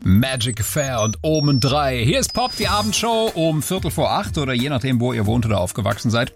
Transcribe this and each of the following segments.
Magic Affair und Omen 3. Hier ist Pop, die Abendshow um 7:45 oder je nachdem, wo ihr wohnt oder aufgewachsen seid.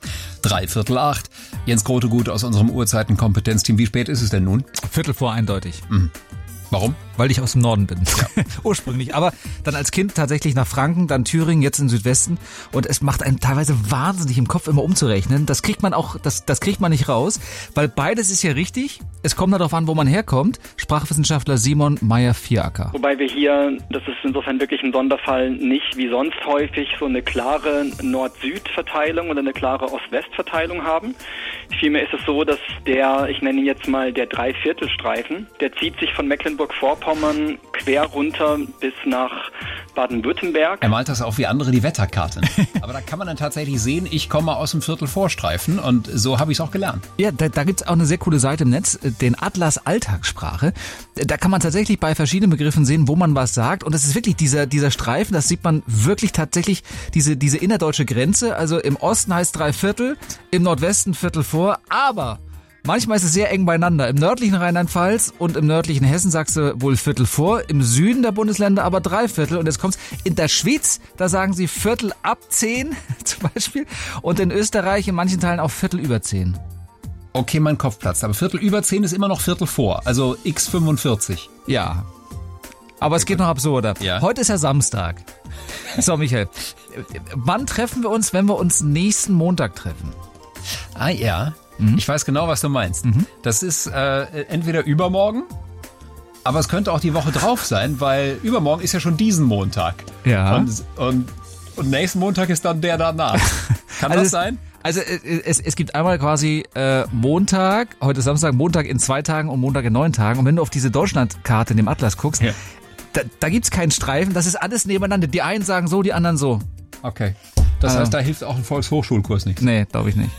7:45. Jens Grotegut aus unserem Urzeiten-Kompetenzteam. Wie spät ist es denn nun? 7:45 eindeutig. Warum? Weil ich aus dem Norden bin. Ja. Ursprünglich. Aber dann als Kind tatsächlich nach Franken, dann Thüringen, jetzt im Südwesten. Und es macht einen teilweise wahnsinnig im Kopf immer umzurechnen. Das kriegt man auch, das kriegt man nicht raus. Weil beides ist ja richtig. Es kommt darauf an, wo man herkommt. Sprachwissenschaftler Simon Meyer-Vieracker. Wobei wir hier, das ist insofern wirklich ein Sonderfall, nicht wie sonst häufig so eine klare Nord-Süd-Verteilung oder eine klare Ost-West-Verteilung haben. Vielmehr ist es so, dass ich nenne ihn jetzt mal der Dreiviertelstreifen, der zieht sich von Mecklenburg-Vorpommern quer runter bis nach Baden-Württemberg. Er malt das auch wie andere die Wetterkarte. Aber da kann man dann tatsächlich sehen, ich komme aus dem Viertelvorstreifen und so habe ich es auch gelernt. Ja, da gibt's auch eine sehr coole Seite im Netz, den Atlas Alltagssprache. Da kann man tatsächlich bei verschiedenen Begriffen sehen, wo man was sagt. Und es ist wirklich dieser Streifen, das sieht man wirklich tatsächlich, diese innerdeutsche Grenze. Also im Osten heißt Dreiviertel, im Nordwesten Viertel vor, aber manchmal ist es sehr eng beieinander. Im nördlichen Rheinland-Pfalz und im nördlichen Hessen sagst du wohl Viertel vor, im Süden der Bundesländer aber Dreiviertel. Und jetzt kommt's in der Schweiz, da sagen sie Viertel ab 10 zum Beispiel. Und in Österreich in manchen Teilen auch Viertel über 10. Okay, mein Kopf platzt, aber Viertel über 10 ist immer noch Viertel vor, also x45. Ja, aber es geht noch absurder. Ja. Heute ist ja Samstag. So, Michael, wann treffen wir uns, wenn wir uns nächsten Montag treffen? Ah ja, ich weiß genau, was du meinst. Das ist entweder übermorgen, aber es könnte auch die Woche drauf sein, weil übermorgen ist ja schon diesen Montag. Ja. Und nächsten Montag ist dann der danach. Kann das sein? Also es gibt einmal quasi Montag, heute ist Samstag, Montag in 2 Tagen und Montag in 9 Tagen. Und wenn du auf diese Deutschlandkarte in dem Atlas guckst, ja, da gibt's keinen Streifen, das ist alles nebeneinander. Die einen sagen so, die anderen so. Okay. Das heißt, da hilft auch ein Volkshochschulkurs nicht. Nee, glaube ich nicht.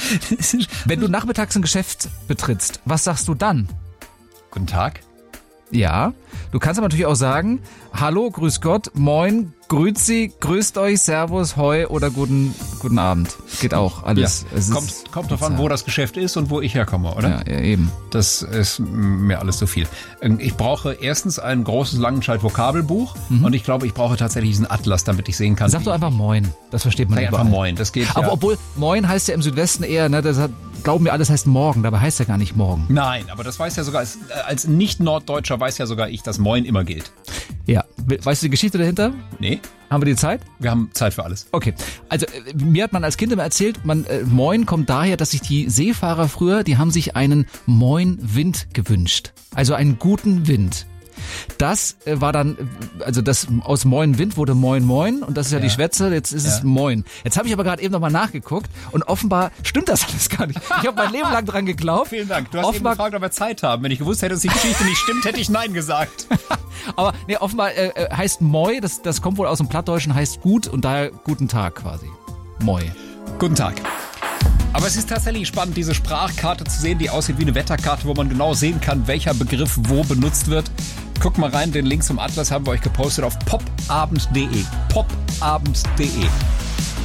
Wenn du nachmittags ein Geschäft betrittst, was sagst du dann? Guten Tag. Ja, du kannst aber natürlich auch sagen, hallo, grüß Gott, moin, grüezi, grüßt euch, servus, hoi oder guten Abend. Geht auch alles. Ja. Es kommt drauf an, wo das Geschäft ist und wo ich herkomme, oder? Ja, eben. Das ist mir alles zu viel. Ich brauche erstens ein großes Langenscheidt-Vokabelbuch und ich glaube, ich brauche tatsächlich diesen Atlas, damit ich sehen kann. Sag doch einfach moin, das versteht man überall. Einfach moin, das geht. Aber ja. obwohl moin heißt ja im Südwesten eher, ne, glauben wir alles heißt morgen, dabei heißt ja gar nicht morgen. Nein, aber das weiß ja sogar, als Nicht-Norddeutscher weiß ja sogar ich, dass moin immer gilt. Ja, weißt du die Geschichte dahinter? Nee. Haben wir die Zeit? Wir haben Zeit für alles. Okay, also mir hat man als Kind immer erzählt, Moin kommt daher, dass sich die Seefahrer früher, die haben sich einen Moin-Wind gewünscht. Also einen guten Wind. Das war dann, also das aus Moin Wind wurde Moin Moin und das ist ja die Schwätze, jetzt ist es Moin. Jetzt habe ich aber gerade eben nochmal nachgeguckt und offenbar stimmt das alles gar nicht. Ich habe mein Leben lang dran geglaubt. Vielen Dank. Du hast eben gefragt, ob wir Zeit haben. Wenn ich gewusst hätte, dass die Geschichte nicht stimmt, hätte ich Nein gesagt. Aber nee, offenbar heißt Moi, das kommt wohl aus dem Plattdeutschen, heißt gut und daher guten Tag quasi. Moi. Guten Tag. Aber es ist tatsächlich spannend, diese Sprachkarte zu sehen, die aussieht wie eine Wetterkarte, wo man genau sehen kann, welcher Begriff wo benutzt wird. Guckt mal rein, den Link zum Atlas haben wir euch gepostet auf popabend.de. popabend.de.